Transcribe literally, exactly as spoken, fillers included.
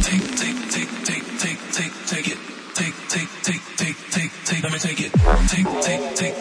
take, take, take, take, take, take, take it. Take, take, take, take, take, take, let me take it. Take, take, take.